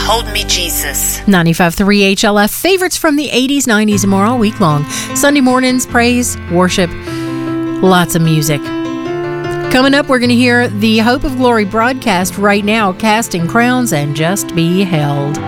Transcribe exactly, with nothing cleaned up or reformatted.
Hold Me Jesus. ninety-five point three H L F, favorites from the eighties, nineties, and more all week long. Sunday mornings, praise, worship, lots of music. Coming up, we're going to hear the Hope of Glory broadcast right now, Casting Crowns and Just Be Held.